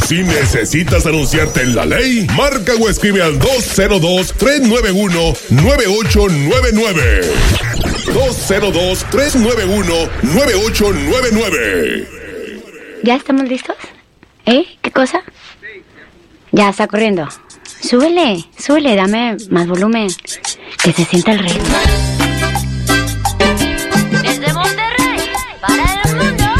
Si necesitas anunciarte en la ley, marca o escribe al 202-391-9899. 202-391-9899. ¿Ya estamos listos? ¿Qué cosa? Ya está corriendo. Súbele, dame más volumen. Que se sienta el ritmo.